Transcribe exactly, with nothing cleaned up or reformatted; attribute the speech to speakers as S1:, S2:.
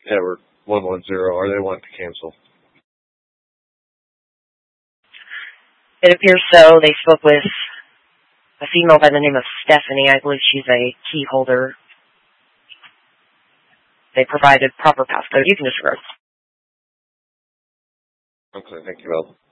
S1: Yeah, we're one one zero. Are they wanting to cancel?
S2: It appears so. They spoke with a female by the name of Stephanie. I believe she's a key holder. They provided proper passcode. You can disregard.
S1: Okay, thank you, Mel.